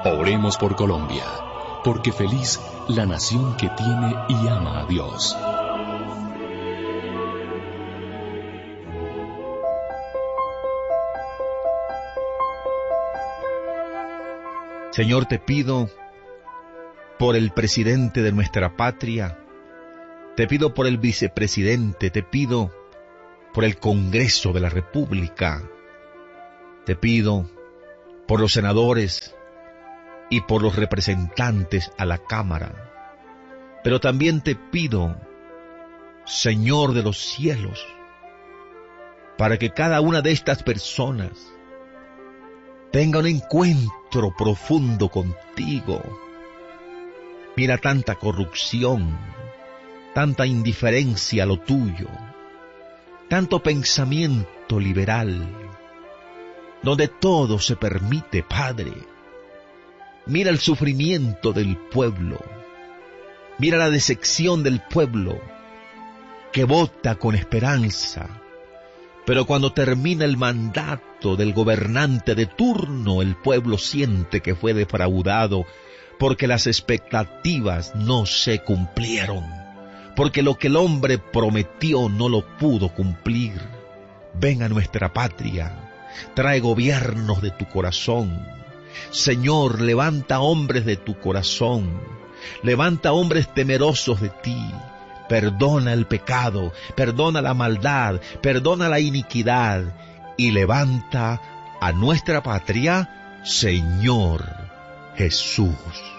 Oremos por Colombia, porque feliz la nación que tiene y ama a Dios. Señor, te pido por el presidente de nuestra patria, te pido por el vicepresidente, te pido por el Congreso de la República, te pido por los senadores y por los representantes a la Cámara. Pero también te pido, Señor de los cielos, para que cada una de estas personas tenga un encuentro profundo contigo. Mira tanta corrupción, tanta indiferencia a lo tuyo, tanto pensamiento liberal, donde todo se permite, Padre. Mira el sufrimiento del pueblo, mira la decepción del pueblo, que vota con esperanza, pero cuando termina el mandato del gobernante de turno, el pueblo siente que fue defraudado, porque las expectativas no se cumplieron, porque lo que el hombre prometió no lo pudo cumplir. Ven a nuestra patria, trae gobiernos de tu corazón. Señor, levanta hombres de tu corazón, levanta hombres temerosos de ti. Perdona el pecado, perdona la maldad, perdona la iniquidad y levanta a nuestra patria, Señor Jesús.